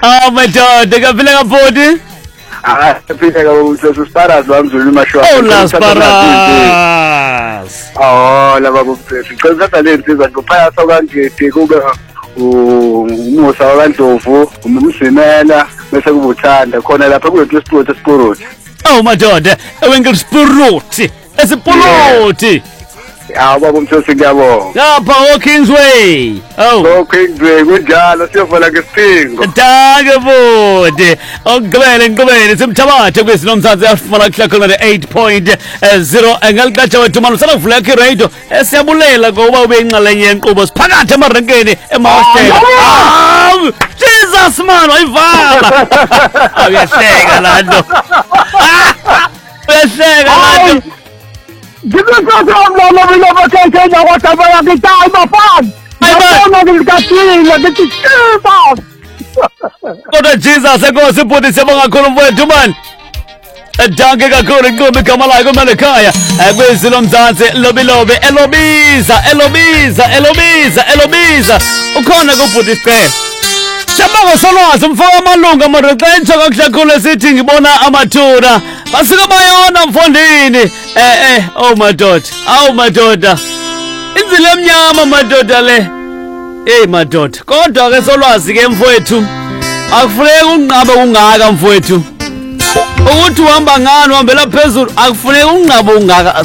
Oh madoda kaphila kapoti. Phela sesiparas bamzulu mashwa. Oh las paras. Oh laba kumfesi. Cela talent izakuphaya sokangede kube umusa waNdlovu, umsimela bese kubuthanda khona lapha kulethu sport. Oh madoda, ewenkel sport. Esipoloti. Baba umthosi ngiyabonga. Lapha Kingsway. Oh. Kingsway kunjalo siyofola ngesiphingo. Danke bode. Ngibele simthabathe kwesinomzansi afuna kuhlakhola 8.0 engalikatsha wethu manje sala kuvula ke radio esiyabulela ngoba ube inxalenye yenqubo siphakathi emarenkeni emahostel. Jesus man ayivala. Uyahleka lanto. Uyahleka lanto. Give me some love in vacation. I want to buy a guitar, my fun. I don't know this is Kodwa Jesus ekosiputi siyabonga kakhulu mfowethu man. Danke kakhulu inkomo igama lakho malekhaya. Kwezilo mzansi lobilobe elobiza. Ukhona kubhuti sicela. Siyabonga solwazi mfaka amalunga mareqentsha kakhulu esithi ngibona amathura. Basuka bayona mfondini. Oh madoda. Inzile emnyama madoda le. Madoda. Kodwa ke solwazi ke mfowethu. Akufuneki unqabe kungaka mfowethu. Ukuthi uhamba ngani uhambela phezulu akufuneki unqabe kungaka